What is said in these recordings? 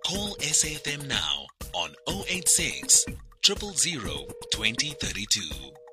Call SAFM now on 086 000 2032.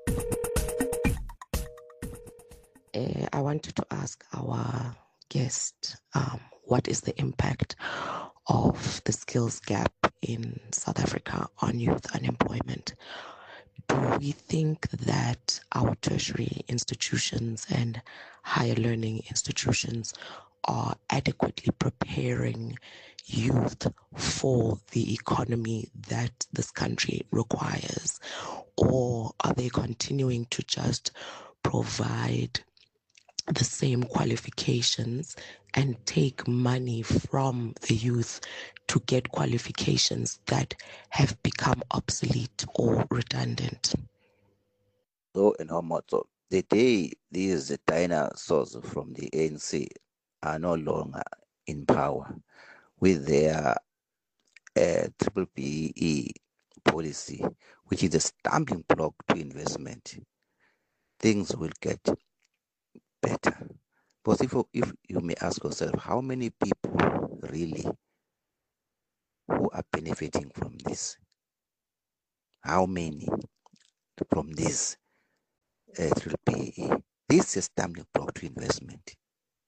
I wanted to ask our guest, what is the impact of the skills gap in South Africa on youth unemployment? Do we think that our tertiary institutions and higher learning institutions are adequately preparing youth for the economy that this country requires? Or are they continuing to just provide the same qualifications and take money from the youth to get qualifications that have become obsolete or redundant? So, in our motto, the day these dinosaurs from the ANC are no longer in power with their triple BE policy, which is a stumbling block to investment, things will get better. But if you may ask yourself, how many people really who are benefiting from this? How many from this triple BE? This is a stumbling block to investment.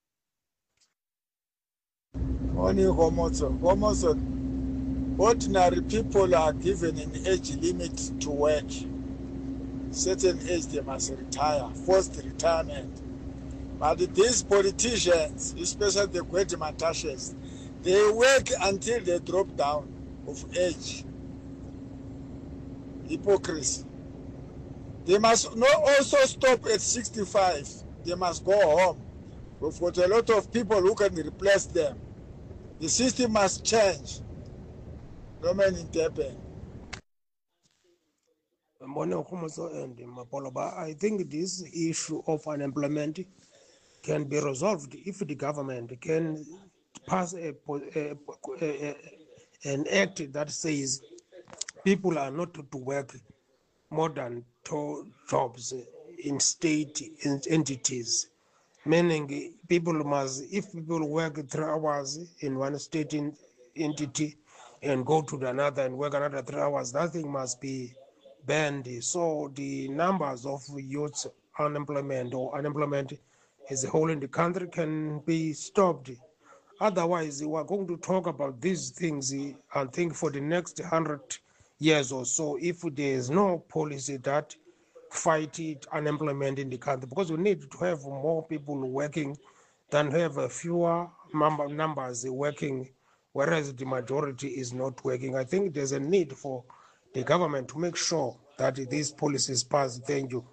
Ordinary people are given an age limit to work. Certain age they must retire, forced retirement. But these politicians, especially the great Matashes, they work until they drop down of age. Hypocrisy. They must not also stop at 65. They must go home. We've got a lot of people who can replace them. The system must change. No man in Durban. I think this issue of unemployment can be resolved if the government can pass an act that says people are not to work more than 2 jobs in state entities. Meaning people must, if people work 3 hours in one state entity and go to another and work another 3 hours, that thing must be banned. So the numbers of youth unemployment or unemployment as a whole in the country can be stopped. Otherwise, we are going to talk about these things, I think, for the next 100 years or so, if there is no policy that fight unemployment in the country, because we need to have more people working than have fewer numbers working, whereas the majority is not working. I think there's a need for the government to make sure that these policies pass. Thank you.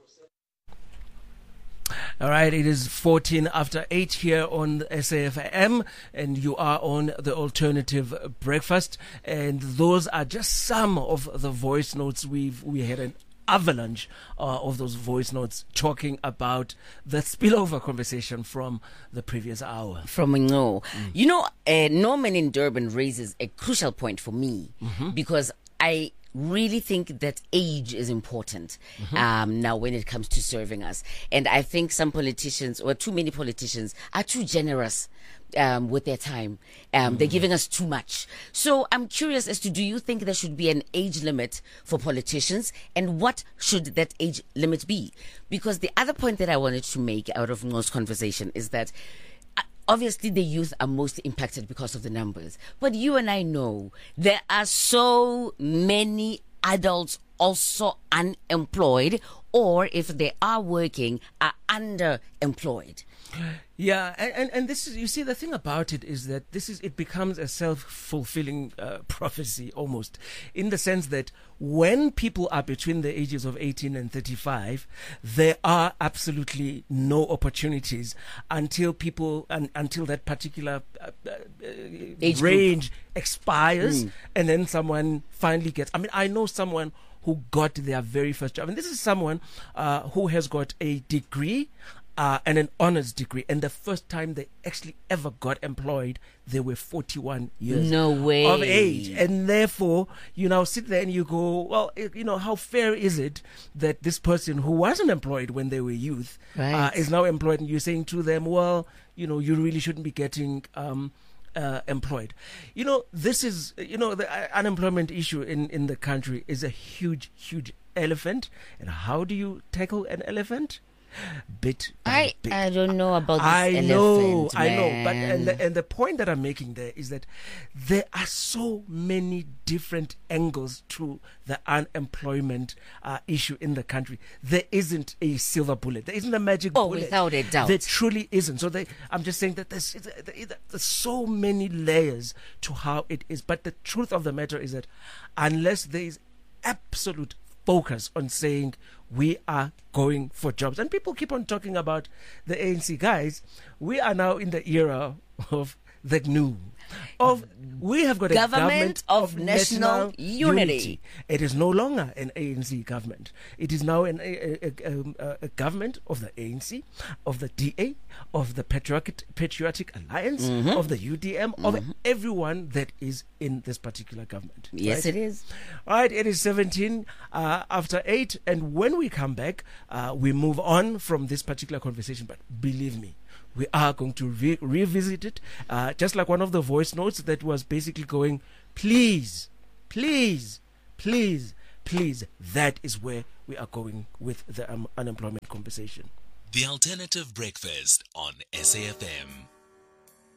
All right, it is 14 after 8 here on SAFM, and you are on the Alternative Breakfast. And those are just some of the voice notes. We had an avalanche of those voice notes talking about the spillover conversation from the previous hour. From Ngo. You know, Norman in Durban raises a crucial point for me, because I really think that age is important now when it comes to serving us. And I think some politicians, or too many politicians, are too generous with their time. They're giving us too much. So I'm curious as to, do you think there should be an age limit for politicians, and what should that age limit be? Because the other point that I wanted to make out of Ngo's conversation is that obviously the youth are most impacted because of the numbers. But you and I know there are so many adults also unemployed, or if they are working, are underemployed. Yeah, and this is, you see, the thing about it is that it becomes a self-fulfilling prophecy almost, in the sense that when people are between the ages of 18 and 35, there are absolutely no opportunities until that particular age range expires, and then someone finally gets. I mean, I know someone who got their very first job, and this is someone who has got a degree and an honors degree, and the first time they actually ever got employed, they were 41 years of age. And therefore, you now sit there and you go, well, how fair is it that this person who wasn't employed when they were youth is now employed, and you're saying to them, well, you really shouldn't be getting employed. This is, the unemployment issue in the country is a huge, huge elephant. And how do you tackle an elephant? Bit by bit. I don't know about this I elephant, know, man. but the point that I'm making there is that there are so many different angles to the unemployment issue in the country. There isn't a silver bullet. There isn't a magic bullet. Without a doubt. There truly isn't. So I'm just saying that there's so many layers to how it is. But the truth of the matter is that unless there is absolute focus on saying we are going for jobs, and people keep on talking about the ANC guys, we are now in the era of the GNU. We have got a government of national unity. It is no longer an ANC government. It is now a government of the ANC, of the DA, of the Patriotic Alliance, of the UDM, of everyone that is in this particular government. Yes, right? it is. All right, it is 17 after 8, and when we come back, we move on from this particular conversation. But believe me, we are going to revisit it, just like one of the voice notes that was basically going, please, please, please, please. That is where we are going with the unemployment conversation. The Alternative Breakfast on SAFM.